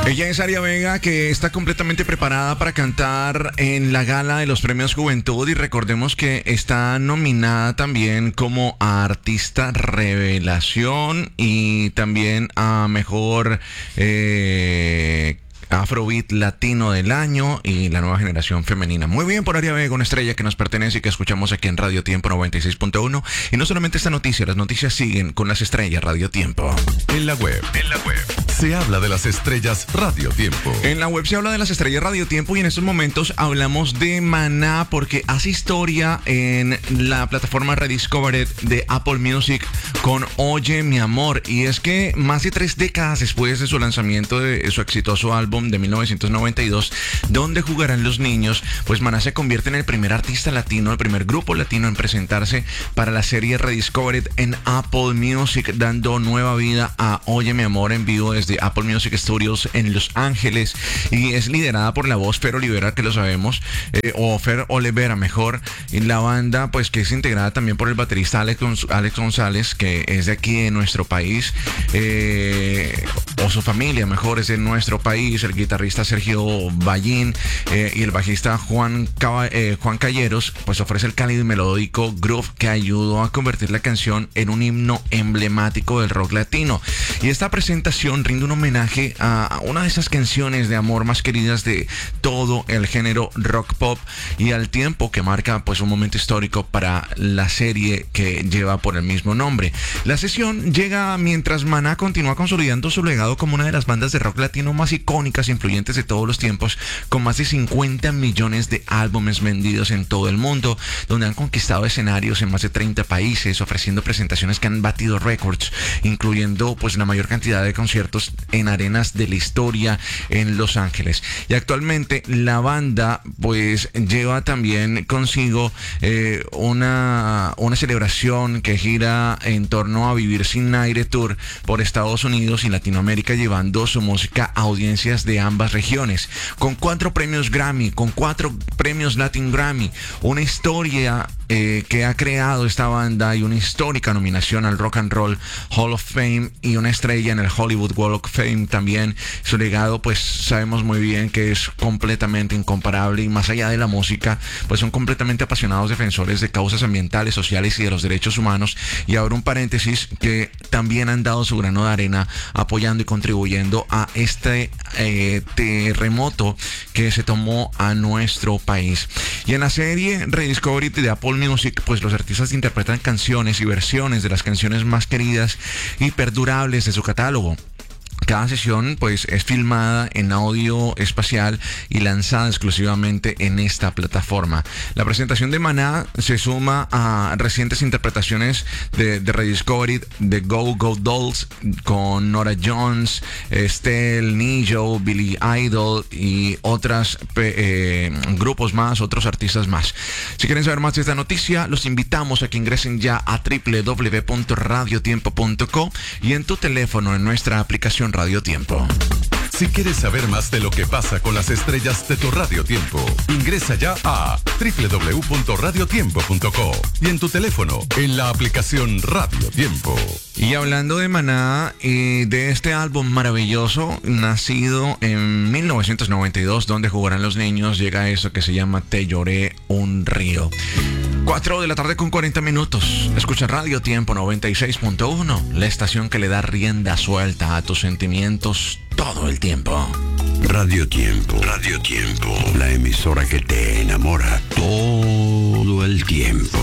Ella es Aria Vega, que está completamente preparada para cantar en la gala de los Premios Juventud, y recordemos que está nominada también como a Artista Revelación y también a Mejor Afrobeat Latino del Año y la nueva generación femenina. Muy bien por Aria Vega, una estrella que nos pertenece y que escuchamos aquí en Radio Tiempo 96.1. Y no solamente esta noticia, las noticias siguen con las estrellas Radio Tiempo. En la web se habla de las estrellas Radio Tiempo. En la web se habla de las estrellas Radio Tiempo, y en estos momentos hablamos de Maná porque hace historia en la plataforma Rediscovered de Apple Music con Oye Mi Amor. Y es que más de 3 décadas después de su lanzamiento de su exitoso álbum de 1992, donde jugarán los niños, pues Maná se convierte en el primer artista latino, el primer grupo latino en presentarse para la serie Rediscovered en Apple Music, dando nueva vida a Oye Mi Amor en vivo desde Apple Music Studios en Los Ángeles. Y es liderada por la voz Fer Olivera, que lo sabemos, o Fer Olivera mejor, y la banda pues que es integrada también por el baterista Alex González, que es de aquí de nuestro país, o su familia mejor es de nuestro país, el guitarrista Sergio Ballín, y el bajista Juan Calleros, pues ofrece el cálido y melódico groove que ayudó a convertir la canción en un himno emblemático del rock latino. Y esta presentación rinde un homenaje a una de esas canciones de amor más queridas de todo el género rock pop, y al tiempo que marca pues un momento histórico para la serie que lleva por el mismo nombre. La sesión llega mientras Maná continúa consolidando su legado como una de las bandas de rock latino más icónicas e influyentes de todos los tiempos, con más de 50 millones de álbumes vendidos en todo el mundo, donde han conquistado escenarios en más de 30 países, ofreciendo presentaciones que han batido récords, incluyendo pues la mayor cantidad de conciertos en arenas de la historia en Los Ángeles. Y actualmente la banda pues lleva también consigo una celebración que gira en torno a Vivir Sin Aire Tour por Estados Unidos y Latinoamérica, llevando su música a audiencias de ambas regiones, con 4 premios Grammy, con 4 premios Latin Grammy, una historia que ha creado esta banda y una histórica nominación al Rock and Roll Hall of Fame y una estrella en el Hollywood Walk of Fame también. Su legado pues sabemos muy bien que es completamente incomparable, y más allá de la música pues son completamente apasionados defensores de causas ambientales, sociales y de los derechos humanos. Y abro un paréntesis, que también han dado su grano de arena apoyando y contribuyendo a este terremoto que se tomó a nuestro país. Y en la serie Rediscovery de Apple Music, pues los artistas interpretan canciones y versiones de las canciones más queridas y perdurables de su catálogo. Cada sesión pues es filmada en audio espacial y lanzada exclusivamente en esta plataforma. La presentación de Maná se suma a recientes interpretaciones de Rediscovery, de Go Go Dolls, con Nora Jones, Estelle, Nijo, Billy Idol y otros grupos más, otros artistas más. Si quieren saber más de esta noticia, los invitamos a que ingresen ya a www.radiotiempo.co y en tu teléfono en nuestra aplicación Radio Tiempo. Si quieres saber más de lo que pasa con las estrellas de tu Radio Tiempo, ingresa ya a www.radiotiempo.co y en tu teléfono en la aplicación Radio Tiempo. Y hablando de Maná y de este álbum maravilloso, nacido en 1992, donde jugarán los niños, llega eso que se llama Te Lloré un Río. 4 de la tarde con 40 minutos. Escucha Radio Tiempo 96.1, la estación que le da rienda suelta a tus sentimientos todo el tiempo. Radio Tiempo, la emisora que te enamora todo el tiempo.